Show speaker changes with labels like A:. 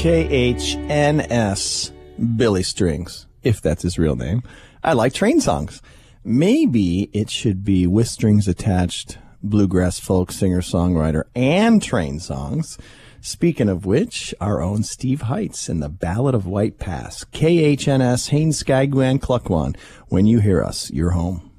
A: KHNS Billy Strings, if that's his real name. I like train songs. Maybe it should be with strings attached, bluegrass folk singer-songwriter and train songs. Speaking of which, our own Steve Heitz in the Ballad of White Pass. KHNS, Haines, Skagwan, Klukwan. When you hear us, you're home.